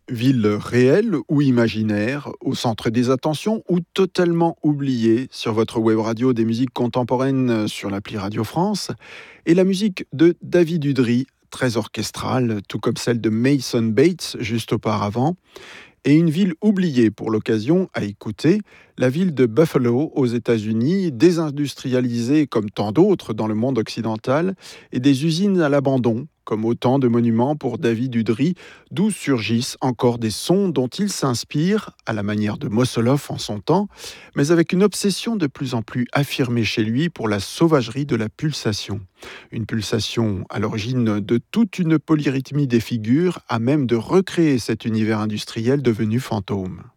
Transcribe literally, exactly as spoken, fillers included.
Ville réelle ou imaginaire, au centre des attentions ou totalement oubliée sur votre web radio des musiques contemporaines sur l'appli Radio France, et la musique de David Udry, très orchestrale, tout comme celle de Mason Bates juste auparavant, et une ville oubliée pour l'occasion à écouter, la ville de Buffalo aux États-Unis, désindustrialisée comme tant d'autres dans le monde occidental, et des usines à l'abandon, comme autant de monuments pour David Udry, d'où surgissent encore des sons dont il s'inspire, à la manière de Mossolov en son temps, mais avec une obsession de plus en plus affirmée chez lui pour la sauvagerie de la pulsation. Une pulsation à l'origine de toute une polyrythmie des figures, à même de recréer cet univers industriel devenu fantôme.